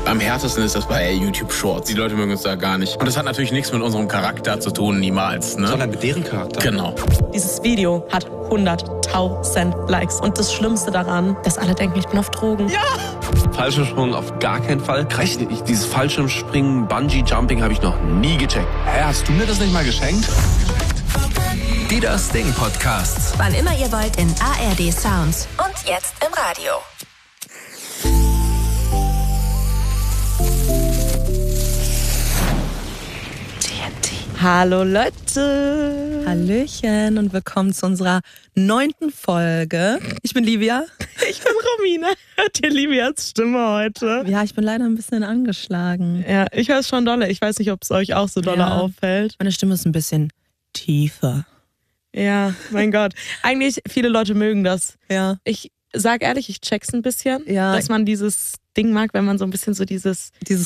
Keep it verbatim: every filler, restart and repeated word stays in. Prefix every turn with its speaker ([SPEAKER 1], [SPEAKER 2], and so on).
[SPEAKER 1] Am härtesten ist das bei YouTube Shorts. Die Leute mögen uns da gar nicht. Und das hat natürlich nichts mit unserem Charakter zu tun, niemals. Ne?
[SPEAKER 2] Sondern mit deren Charakter.
[SPEAKER 1] Genau.
[SPEAKER 3] Dieses Video hat hunderttausend Likes. Und das Schlimmste daran, dass alle denken, ich bin auf Drogen.
[SPEAKER 2] Ja! Fallschirmsprung auf gar keinen Fall. Ich, dieses Fallschirmspringen, Bungee-Jumping habe ich noch nie gecheckt.
[SPEAKER 4] Hä, hast du mir das nicht mal geschenkt? Die Das Ding Podcasts.
[SPEAKER 5] Wann immer ihr wollt in A R D Sounds. Und jetzt im Radio.
[SPEAKER 3] Hallo Leute.
[SPEAKER 6] Hallöchen und willkommen zu unserer neunten Folge. Ich bin Livia.
[SPEAKER 3] Ich bin Romina. Hört ihr Livias Stimme heute?
[SPEAKER 6] Ja, ich bin leider ein bisschen angeschlagen.
[SPEAKER 3] Ja, ich höre es schon dolle. Ich weiß nicht, ob es euch auch so dolle
[SPEAKER 6] Ja.
[SPEAKER 3] auffällt.
[SPEAKER 6] Meine Stimme ist ein bisschen tiefer.
[SPEAKER 3] Ja, mein Gott. Eigentlich, viele Leute mögen das.
[SPEAKER 6] Ja.
[SPEAKER 3] Ich sag ehrlich, ich check's ein bisschen,
[SPEAKER 6] Ja.
[SPEAKER 3] dass man dieses Ding mag, wenn man so ein bisschen so dieses...
[SPEAKER 6] Dieses